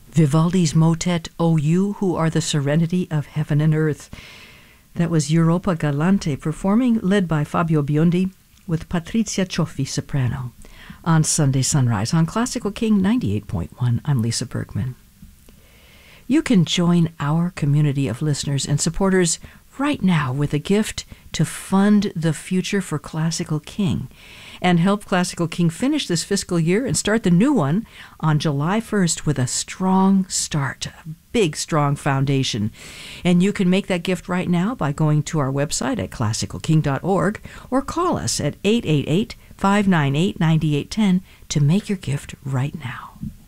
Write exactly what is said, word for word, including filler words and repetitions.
Vivaldi's motet, O You Who Are the Serenity of Heaven and Earth. That was Europa Galante performing, led by Fabio Biondi, with Patrizia Cioffi, soprano, on Sunday Sunrise on Classical King ninety-eight point one. I'm Lisa Bergman. You can join our community of listeners and supporters right now with a gift to fund the future for Classical King and help Classical King finish this fiscal year and start the new one on July first with a strong start, a big, strong foundation. And you can make that gift right now by going to our website at classical king dot org or call us at eight eight eight, five nine eight, nine eight one zero to make your gift right now.